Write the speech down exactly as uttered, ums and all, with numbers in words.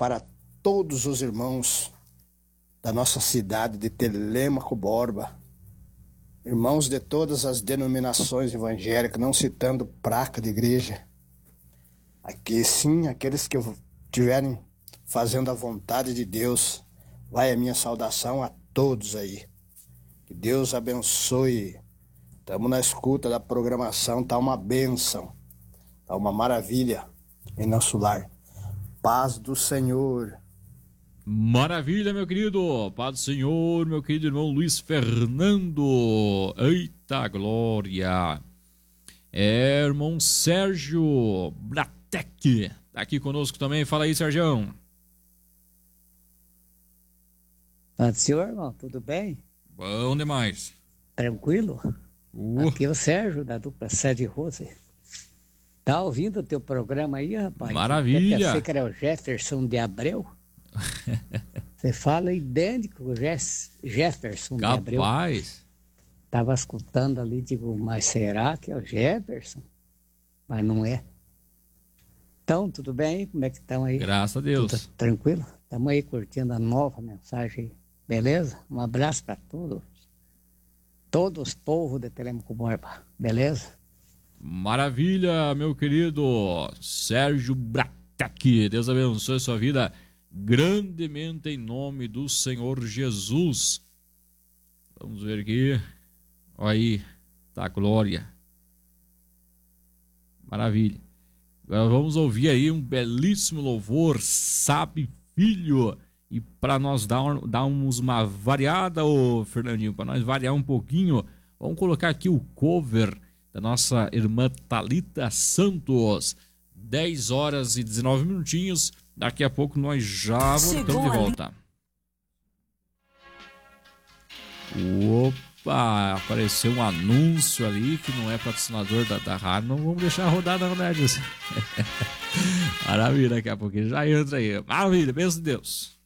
para todos os irmãos da nossa cidade de Telêmaco Borba, irmãos de todas as denominações evangélicas, não citando placa de igreja. Aqui sim, aqueles que estiverem fazendo a vontade de Deus, vai a minha saudação a todos aí. Que Deus abençoe. Estamos na escuta da programação, tá uma bênção, tá uma maravilha em nosso lar. Paz do Senhor. Maravilha, meu querido. Paz do Senhor, meu querido irmão Luiz Fernando. Eita glória. É, irmão Sérgio Bratec, tá aqui conosco também. Fala aí, Sérgio. Paz do Senhor, irmão, tudo bem? Bom demais. Tranquilo? Uh. Aqui é o Sérgio, da dupla Sede Rose. Tá ouvindo o teu programa aí, rapaz? Maravilha. Eu pensei que era o Jefferson de Abreu. Você fala idêntico o Jefferson de Abreu. Capaz. Tava escutando ali, digo, mas será que é o Jefferson? Mas não é. Então, tudo bem? Como é que estão aí? Graças a Deus. Tudo tranquilo? Estamos aí curtindo a nova mensagem aí. Beleza? Um abraço para todos. Todos os povos de Telêmaco Borba. Beleza? Maravilha, meu querido Sérgio Bratec. Deus abençoe a sua vida grandemente em nome do Senhor Jesus. Vamos ver aqui. Olha aí, tá, glória. Maravilha. Agora vamos ouvir aí um belíssimo louvor, Sabe Filho. E para nós dar, darmos uma variada, ô Fernandinho, para nós variar um pouquinho, vamos colocar aqui o cover da nossa irmã Thalita Santos. dez horas e dezenove minutinhos. Daqui a pouco nós já voltamos de volta. Opa, apareceu um anúncio ali que não é patrocinador da, da rádio. Não vamos deixar rodar não, né, Edson? Maravilha, daqui a pouco já entra aí. Maravilha, beijo de Deus.